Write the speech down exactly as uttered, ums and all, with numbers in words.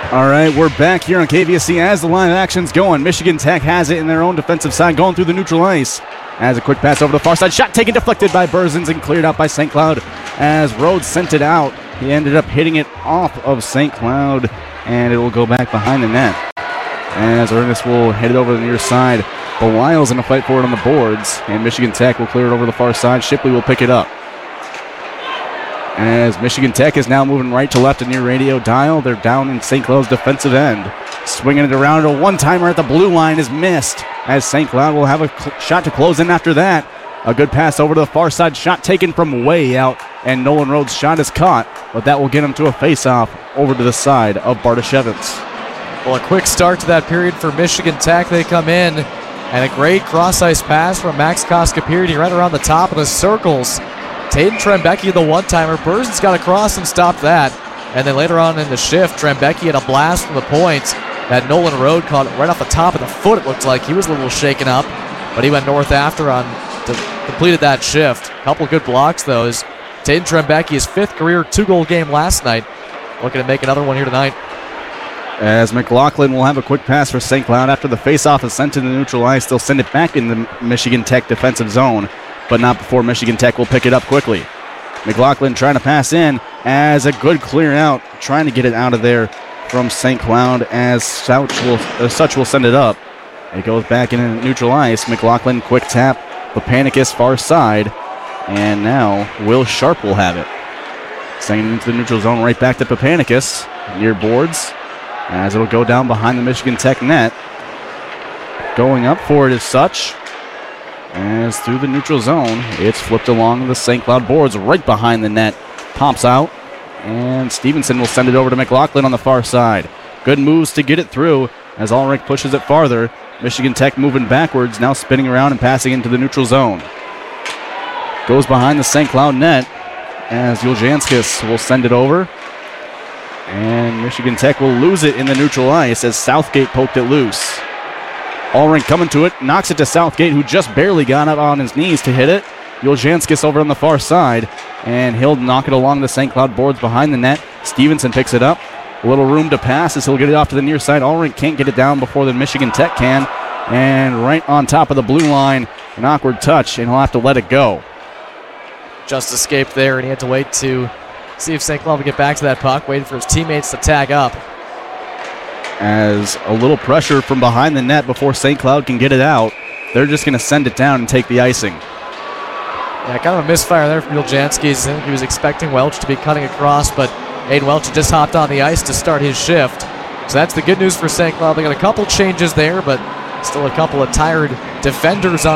All right, we're back here on K V S C as the line of action's going. Michigan Tech has it in their own defensive side, going through the neutral ice. As a quick pass over the far side, shot taken, deflected by Berzins and cleared out by Saint Cloud. As Rhodes sent it out, he ended up hitting it off of Saint Cloud, and it will go back behind the net. As Ernest will head it over to the near side. Belisle's in a fight for it on the boards, and Michigan Tech will clear it over the far side. Shipley will pick it up. As Michigan Tech is now moving right to left in near radio dial, they're down in Saint Cloud's defensive end. Swinging it around, a one-timer at the blue line is missed, as Saint Cloud will have a cl- shot to close in after that. A good pass over to the far side, shot taken from way out, and Nolan Rhodes' shot is caught, but that will get him to a face-off over to the side of Bartoshevitz. Well, a quick start to that period for Michigan Tech. They come in, and a great cross-ice pass from Max Koskapirity right around the top of the circles. Taden Trembecki, the one-timer. Berzins got across and stopped that. And then later on in the shift, Trembecki had a blast from the point that Nolan Rhodes caught right off the top of the foot. It looked like he was a little shaken up, but he went north after on to completed that shift. A couple good blocks, though. As Taden Trembecki, his fifth career two-goal game last night, looking to make another one here tonight. As McLaughlin will have a quick pass for Saint Cloud after the face-off is sent to the neutral ice. They'll send it back in the Michigan Tech defensive zone, but not before Michigan Tech will pick it up quickly. McLaughlin trying to pass in as a good clear out, trying to get it out of there from Saint Cloud as Such will, uh, Such will send it up. It goes back in neutral ice. McLaughlin quick tap, Papanicus far side, and now Will Sharp will have it. Sending it into the neutral zone right back to Papanicus near boards as it'll go down behind the Michigan Tech net. Going up for it is Such. As through the neutral zone, it's flipped along the Saint Cloud boards right behind the net. Pops out, and Stevenson will send it over to McLaughlin on the far side. Good moves to get it through as Ulrich pushes it farther. Michigan Tech moving backwards, now spinning around and passing into the neutral zone. Goes behind the Saint Cloud net as Juljanskis will send it over. And Michigan Tech will lose it in the neutral ice as Southgate poked it loose. Ulrich coming to it, knocks it to Southgate, who just barely got up on his knees to hit it. Juljanskis over on the far side, and he'll knock it along the Saint Cloud boards behind the net. Stevenson picks it up. A little room to pass as he'll get it off to the near side. Ulrich can't get it down before the Michigan Tech can. And right on top of the blue line, an awkward touch, and he'll have to let it go. Just escaped there, and he had to wait to see if Saint Cloud would get back to that puck, waiting for his teammates to tag up. As a little pressure from behind the net before Saint Cloud can get it out, they're just going to send it down and take the icing. Yeah, kind of a misfire there from Juljanskis. I think he was expecting Welch to be cutting across, but Aiden Welch just hopped on the ice to start his shift. So that's the good news for Saint Cloud. They got a couple changes there, but still a couple of tired defenders on